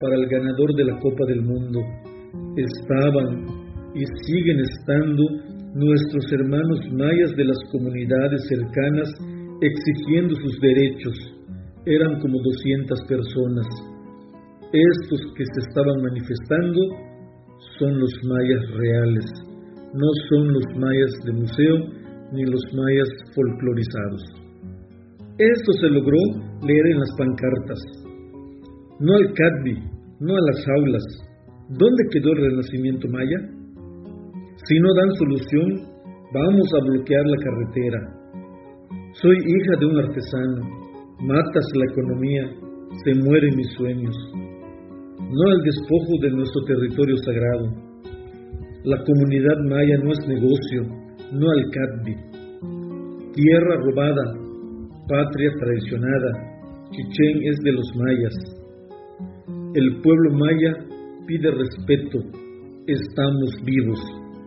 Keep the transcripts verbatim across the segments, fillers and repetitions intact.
para el ganador de la Copa del Mundo. Estaban y siguen estando nuestros hermanos mayas de las comunidades cercanas exigiendo sus derechos. Eran como doscientas personas. Estos que se estaban manifestando son los mayas reales, no son los mayas de museo ni los mayas folclorizados. Esto se logró leer en las pancartas. No al Cadbi, no a las aulas. ¿Dónde quedó el renacimiento maya? Si no dan solución, vamos a bloquear la carretera. Soy hija de un artesano. Matas la economía, se mueren mis sueños. No al despojo de nuestro territorio sagrado. La comunidad maya no es negocio, no al Cadbi. Tierra robada, patria traicionada, Chichén es de los mayas. El pueblo maya pide respeto, estamos vivos.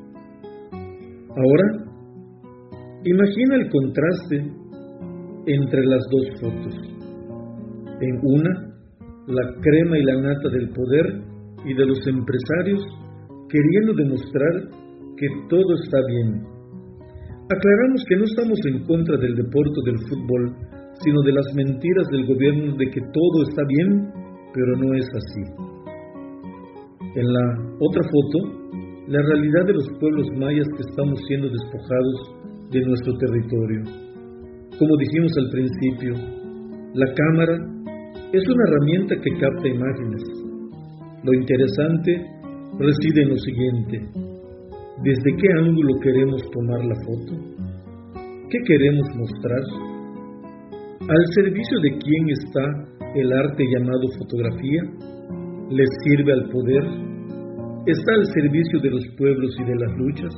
Ahora, imagina el contraste entre las dos fotos. En una, la crema y la nata del poder y de los empresarios queriendo demostrar que todo está bien. Aclaramos que no estamos en contra del deporte del fútbol, sino de las mentiras del gobierno de que todo está bien, pero no es así. En la otra foto, la realidad de los pueblos mayas que estamos siendo despojados de nuestro territorio. Como dijimos al principio, la cámara es una herramienta que capta imágenes. Lo interesante reside en lo siguiente: ¿desde qué ángulo queremos tomar la foto? ¿Qué queremos mostrar? ¿Al servicio de quién está el arte llamado fotografía? ¿Les sirve al poder? ¿Está al servicio de los pueblos y de las luchas?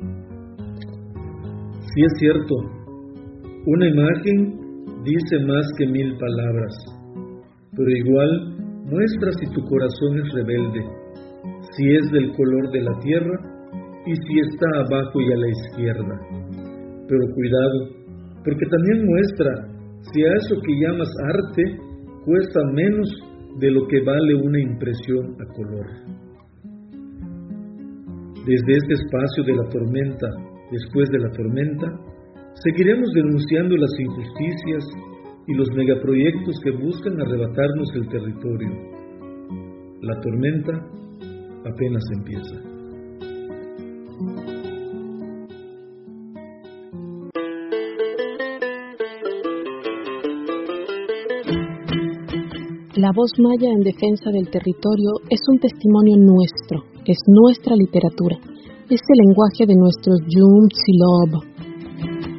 Sí es cierto, una imagen dice más que mil palabras, pero igual muestra si tu corazón es rebelde, si es del color de la tierra y si está abajo y a la izquierda. Pero cuidado, porque también muestra si a eso que llamas arte cuesta menos de lo que vale una impresión a color. Desde este espacio de la tormenta, después de la tormenta, seguiremos denunciando las injusticias y los megaproyectos que buscan arrebatarnos el territorio. La tormenta apenas empieza. La voz maya en defensa del territorio es un testimonio nuestro, es nuestra literatura, es el lenguaje de nuestros Yum Tsilob,